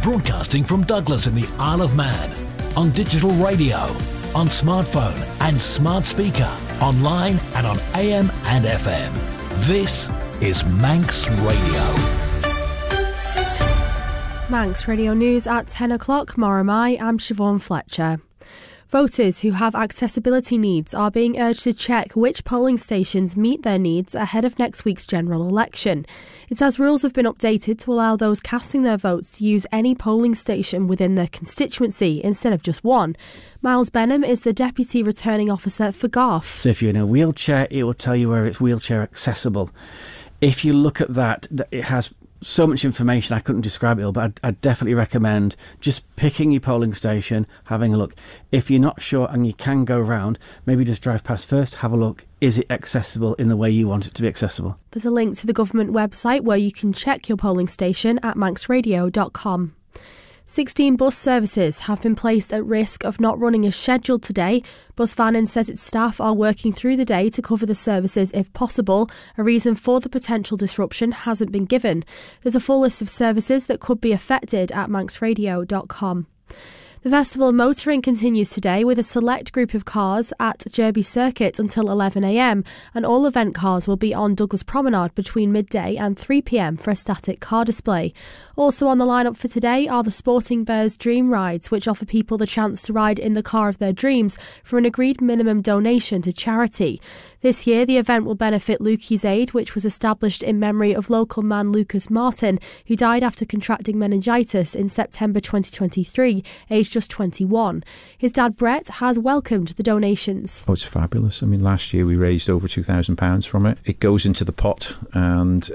Broadcasting from Douglas in the Isle of Man. On digital radio, on smartphone and smart speaker, online and on AM and FM. This is Manx Radio. Manx Radio News at 10 o'clock. Moramai, I'm Siobhan Fletcher. Voters who have accessibility needs are being urged to check which polling stations meet their needs ahead of next week's general election. It says rules have been updated to allow those casting their votes to use any polling station within their constituency instead of just one. Miles Benham is the Deputy Returning Officer for Garth. So if you're in a wheelchair, it will tell you where it's wheelchair accessible. If you look at that, it has so much information I couldn't describe it all, but I'd definitely recommend just picking your polling station, having a look. If you're not sure and you can go round, maybe just drive past first, have a look. Is it accessible in the way you want it to be accessible? There's a link to the government website where you can check your polling station at manxradio.com. 16 bus services have been placed at risk of not running as scheduled today. Bus Vannin says its staff are working through the day to cover the services if possible. A reason for the potential disruption hasn't been given. There's a full list of services that could be affected at manxradio.com. The Festival of Motoring continues today with a select group of cars at Derby Circuit until 11 a.m, and all event cars will be on Douglas Promenade between midday and 3 p.m. for a static car display. Also on the lineup for today are the Sporting Bears Dream Rides, which offer people the chance to ride in the car of their dreams for an agreed minimum donation to charity. This year, the event will benefit Lukey's Aid, which was established in memory of local man Lucas Martin, who died after contracting meningitis in September 2023, aged just 21. His dad, Brett, has welcomed the donations. Oh, it's fabulous. I mean, last year we raised over £2,000 from it. It goes into the pot and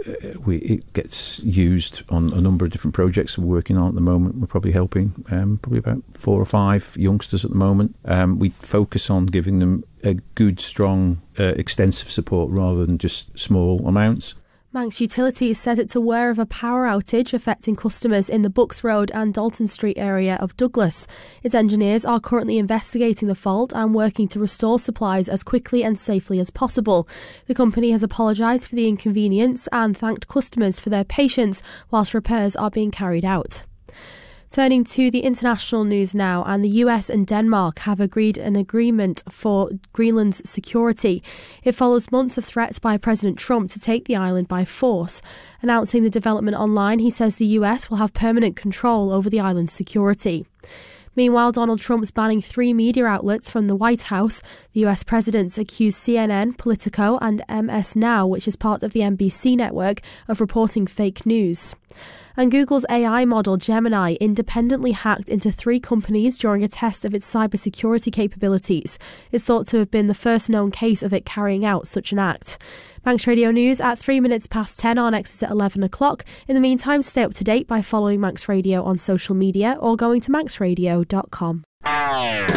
it gets used on a number of different projects we're working on at the moment. We're probably helping probably about 4 or 5 youngsters at the moment. We focus on giving them a good, strong, extensive support rather than just small amounts. Manx Utilities says it's aware of a power outage affecting customers in the Bucks Road and Dalton Street area of Douglas. Its engineers are currently investigating the fault and working to restore supplies as quickly and safely as possible. The company has apologised for the inconvenience and thanked customers for their patience whilst repairs are being carried out. Turning to the international news now, and the US and Denmark have agreed an agreement for Greenland's security. It follows months of threats by President Trump to take the island by force. Announcing the development online, he says the US will have permanent control over the island's security. Meanwhile, Donald Trump's banning 3 media outlets from the White House. The US president's accused CNN, Politico and MS Now, which is part of the NBC network, of reporting fake news. And Google's AI model Gemini independently hacked into 3 companies during a test of its cybersecurity capabilities. It's thought to have been the first known case of it carrying out such an act. Manx Radio News at 3 minutes past 10. Our next is at 11 o'clock. In the meantime, stay up to date by following Manx Radio on social media or going to manxradio.com.